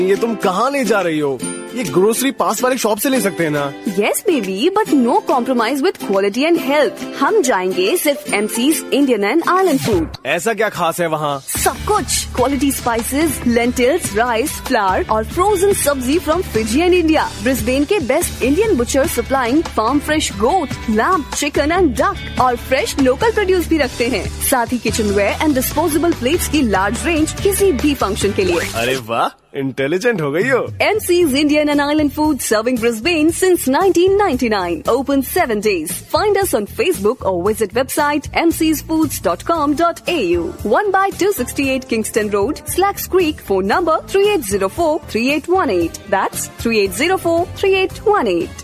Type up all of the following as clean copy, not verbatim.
ये तुम कहाँ ले जा रही हो? ये ग्रोसरी पास वाले शॉप से ले सकते हैं ना? Yes baby, but no compromise with quality and health. हम जाएंगे सिर्फ MCs Indian and island food. ऐसा क्या खास है वहाँ? सब कुछ, quality spices, lentils, rice, flower और फ्रोजन सब्जी from Fiji and India. Brisbane के best Indian butcher supplying farm fresh goat, lamb, chicken and duck और फ्रेश लोकल प्रोड्यूस भी रखते हैं। साथ ही किचनवेयर एंड डिस्पोजेबल प्लेट्स की लार्ज रेंज किसी भी फंक्शन के लिए। अरे वाह, इंटेलिजेंट हो गई हो। MC's Indian and Island Food serving Brisbane since 1999. Open 7 days. Find us on Facebook or visit website mcsfoods.com.au. 1/268 Kingston Road, Slacks Creek. Phone number 3804-3818. That's 3804-3818.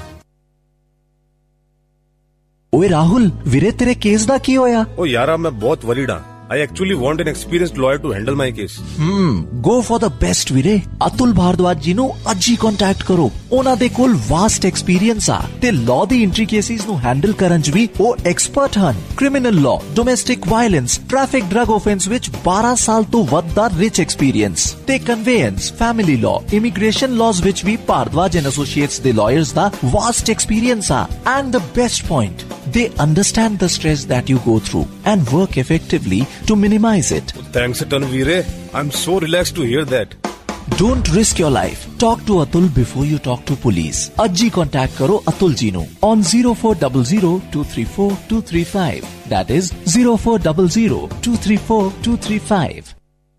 ओए राहुल, वीरे तेरे केस दा की होया? ओ यारा, मैं बहुत वरीड हां। I actually want an experienced lawyer to handle my case. Go for the best ਵੀਰੇ। ਅਤੁਲ ਭਾਰਦਵਾਜ ਜੀ ਨੂੰ ਅੱਜ ਹੀ ਕੰਟੈਕਟ ਕਰੋ। ਉਹਨਾਂ ਦੇ ਕੋਲ ਵਾਸਟ ਐਕਸਪੀਰੀਅੰਸ ਆ ਤੇ ਲਾਅ ਦੀ ਐਂਟਰੀ ਕੇਸਿਸ ਨੂੰ ਹੈਂਡਲ ਕਰਨ 'ਚ ਵੀ ਉਹ ਐਕਸਪਰਟ ਹਨ। Criminal law, domestic violence, traffic drug offence ਵਿੱਚ 12 ਸਾਲ ਤੋਂ ਵੱਧ ਦਾ ਰਿਚ ਐਕਸਪੀਰੀਅੰਸ ਤੇ ਕਨਵੇਅੰਸ, ਫੈਮਿਲੀ ਲਾਅ, ਇਮੀਗ੍ਰੇਸ਼ਨ ਲਾਜ਼ ਵਿੱਚ ਵੀ ਭਾਰਦਵਾਜ ਐਂਡ ਐਸੋਸੀਏਟਸ ਦੇ ਲਾਇਰਸ ਦਾ ਵਾਸਟ ਐਕਸਪੀਰੀਅੰਸ ਆ। And the best point, they understand the stress that you go through and work effectively to minimize it. Thanks a ton, Veere. I'm so relaxed to hear that. Don't risk your life. Talk to Atul before you talk to police. Ajji contact karo Atul ji nu on 0400-234-235. That is 0400-234-235.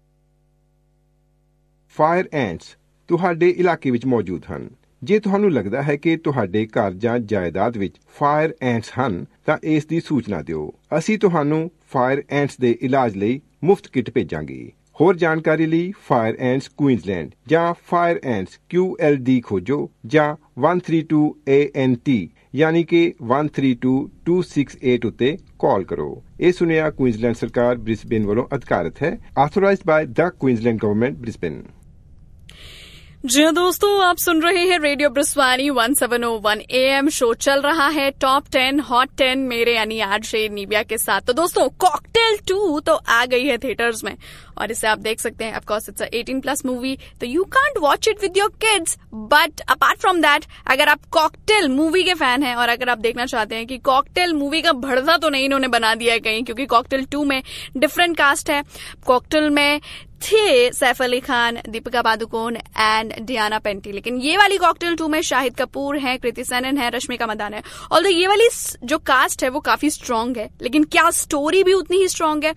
Fire ਐਂਟਸ ਤੁਹਾਡੇ ਇਲਾਕੇ ਵਿੱਚ ਮੌਜੂਦ ਹਨ। ਜੇ ਤੁਹਾਨੂੰ ਲੱਗਦਾ ਹੈ ਕਿ ਤੁਹਾਡੇ ਘਰ ਜਾਂ ਜਾਇਦਾਦ ਵਿੱਚ ਫਾਇਰ ਐਂਟਸ ਹਨ ਤਾਂ ਇਸ ਦੀ ਸੂਚਨਾ ਦਿਓ। ਅਸੀਂ ਤੁਹਾਨੂੰ ਫਾਇਰ ਐਂਟਸ ਦੇ ਇਲਾਜ ਲਈ ਮੁਫਤ ਕਿੱਟ ਭੇਜਾਂਗੇ। ਹੋਰ ਜਾਣਕਾਰੀ ਲਈ ਫਾਇਰ ਐਂਟਸ ਕੁਈਨਜ਼ਲੈਂਡ ਜਾਂ ਫਾਇਰ ਐਂਟਸ QLD ਖੋਜੋ ਜਾਂ 132 ANT ਯਾਨੀ ਕਿ 132-268 ਉੱਤੇ ਕਾਲ ਕਰੋ। ਇਹ ਸੁਨੇਹਾ ਕੁਈਨਜ਼ਲੈਂਡ ਸਰਕਾਰ ਬ੍ਰਿਸਬੇਨ ਵੱਲੋਂ ਅਧਿਕਾਰਤ ਹੈ। Authorised ਬਾय the Queensland government Brisbane. जी हाँ दोस्तों, आप सुन रहे हैं रेडियो ब्रिस्वानी 1701 AM। शो चल रहा है टॉप 10 हॉट 10 मेरे यानी आरजे निविया के साथ। तो दोस्तों, कॉकटेल 2 तो आ गई है थिएटर्स में और इसे आप देख सकते हैं। Of course it's a 18+ movie, तो you can't watch it with your kids. But apart from that, अगर आप कॉकटेल मूवी के फैन हैं और अगर आप देखना चाहते हैं कि कॉकटेल मूवी का भड़वा तो नहीं इन्होंने बना दिया है कहीं, क्योंकि कॉकटेल 2 में डिफरेंट कास्ट है। कॉकटेल में थे सैफ अली खान, दीपिका पादुकोण एंड डियाना पेंटी, लेकिन ये वाली कॉकटेल 2 में शाहिद कपूर है, कृति सेनन है, रश्मिका मंदाना है। ऑल्दो ये वाली जो कास्ट है वो काफी स्ट्रांग है, लेकिन क्या स्टोरी भी उतनी ही स्ट्रांग है?